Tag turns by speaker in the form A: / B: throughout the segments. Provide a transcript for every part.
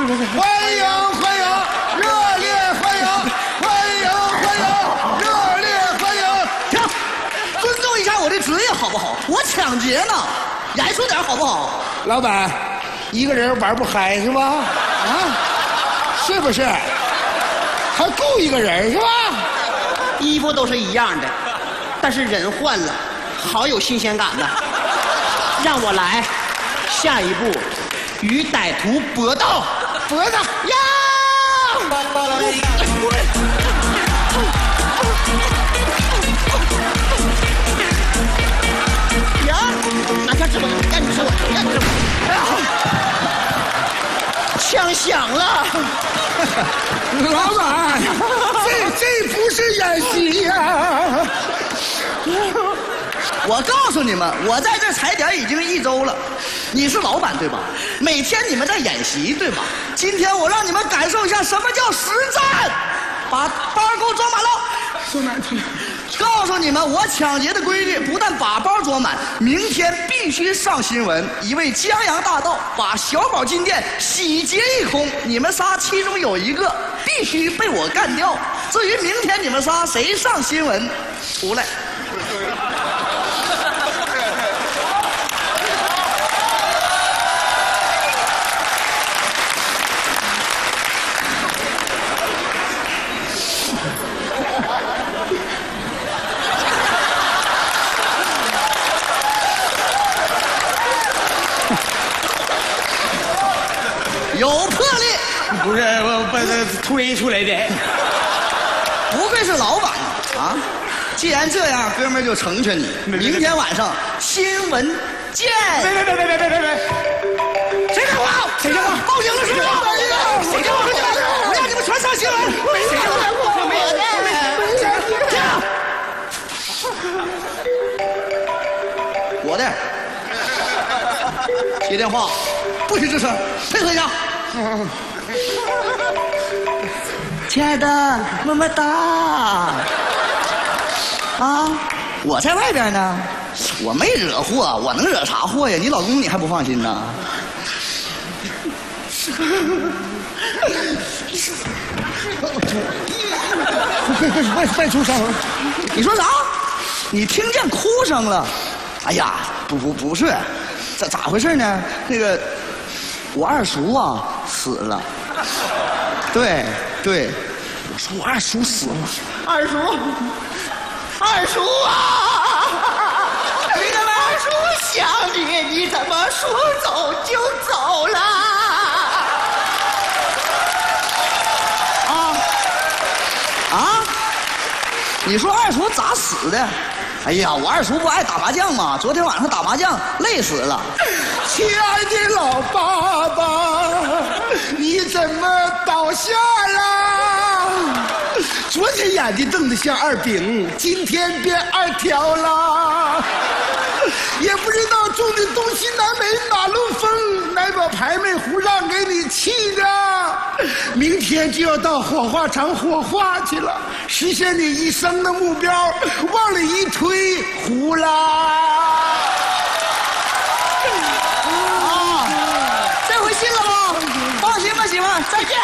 A: 欢迎欢迎，热烈欢迎，欢迎欢迎，热烈欢迎！
B: 停，尊重一下我的职业好不好？我抢劫呢，严肃点好不好？
A: 老板，一个人玩不嗨是吧？啊，是不是？还雇一个人是吧？
B: 衣服都是一样的，但是人换了，好有新鲜感呐！让我来，下一步与歹徒搏斗，
A: 脖子呀！
B: 呀，拿下指纹，让你说，让你说，枪响了。
A: 老板，这不是演戏呀！
B: 我告诉你们，我在这踩点已经1周了。你是老板对吧？每天你们在演习对吧？今天我让你们感受一下什么叫实战，把包给我装满了。
A: 说难听，
B: 告诉你们，我抢劫的规律不但把包装满，明天必须上新闻。一位江洋大盗把小宝金店洗劫一空，你们仨其中有一个必须被我干掉。至于明天你们仨谁上新闻，出来。有魄力，
A: 不是我把它推出来的。
B: 不愧是老板啊！既然这样，哥们儿就成全你。明天晚上新闻见。
A: 别！
B: 谁电话？谁电话？报警了是吧？谁电话？我让你们全上新闻。谁电话？我没有。我的。接电话，不许吱声，配合一下。亲爱的，么么哒。啊，我在外边呢，我没惹祸，我能惹啥祸呀？你老公你还不放心呢？
A: 别出声！
B: 你说啥？你听见哭声了？哎呀，不是，咋回事呢？那个，我二叔啊死了。对，我说我二叔死了。二叔啊！你怎么二叔想你？你怎么说走就走了？你说二叔咋死的？哎呀，我二叔不爱打麻将吗？昨天晚上打麻将累死了。
A: 亲爱的老爸爸，你怎么倒下了？昨天眼睛瞪得像2饼，今天变2条了。也不知道种的东西南北哪路风，乃把牌妹胡让给你气的。明天就要到火化场火化去了，实现你一生的目标，往里一推，糊啦。
B: 这回信了吗？放心吧，媳妇儿，再见。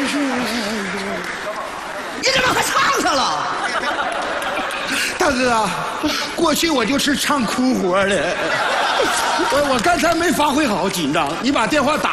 B: 你怎么还唱上了？
A: 大哥，过去我就是唱哭活的，我刚才没发挥好，紧张，你把电话打。